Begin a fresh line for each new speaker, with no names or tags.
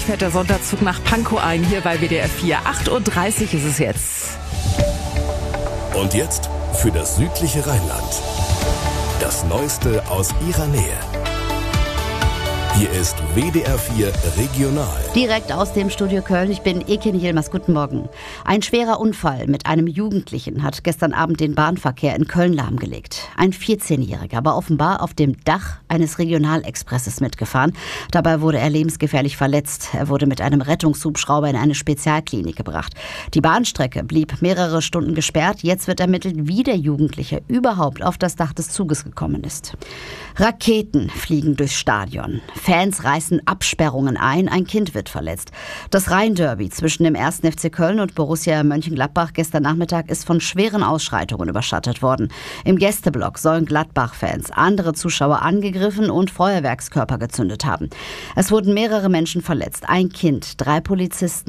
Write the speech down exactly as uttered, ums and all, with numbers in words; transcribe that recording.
fährt der Sonderzug nach Pankow ein, hier bei W D R vier. acht Uhr dreißig ist es jetzt.
Und jetzt für das südliche Rheinland. Das Neueste aus ihrer Nähe. Hier ist W D R vier Regional.
Direkt aus dem Studio Köln. Ich bin Ekin Yilmaz. Guten Morgen. Ein schwerer Unfall mit einem Jugendlichen hat gestern Abend den Bahnverkehr in Köln lahmgelegt. Ein vierzehnjähriger war offenbar auf dem Dach eines Regionalexpresses mitgefahren. Dabei wurde er lebensgefährlich verletzt. Er wurde mit einem Rettungshubschrauber in eine Spezialklinik gebracht. Die Bahnstrecke blieb mehrere Stunden gesperrt. Jetzt wird ermittelt, wie der Jugendliche überhaupt auf das Dach des Zuges gekommen ist. Raketen fliegen durchs Stadion. Fans reißen Absperrungen ein, ein Kind wird verletzt. Das Rhein-Derby zwischen dem ersten F C Köln und Borussia Mönchengladbach gestern Nachmittag ist von schweren Ausschreitungen überschattet worden. Im Gästeblock sollen Gladbach-Fans andere Zuschauer angegriffen und Feuerwerkskörper gezündet haben. Es wurden mehrere Menschen verletzt, ein Kind, drei Polizisten.